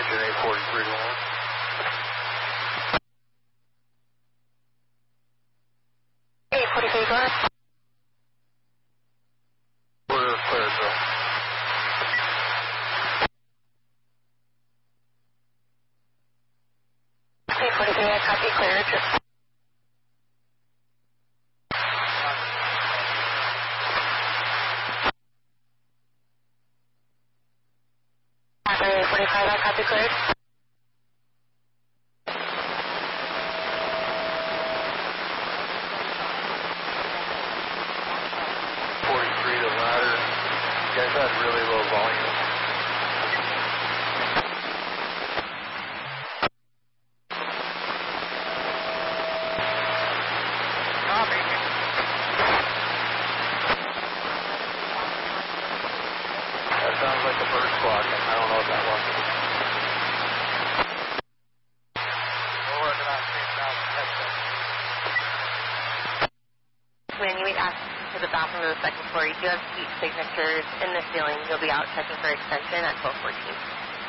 engine 843 to 1. We're clear, Bill. I copy clear. Just 45, I copy cleared. The ladder. You guys had really low volume. Copy. That sounds like a bird squawking. I don't know what that was. We're working on 3,000 headsets. When you ask to the bathroom of the second floor, you do have heat signatures in the ceiling. You'll be out checking for extension at 1214.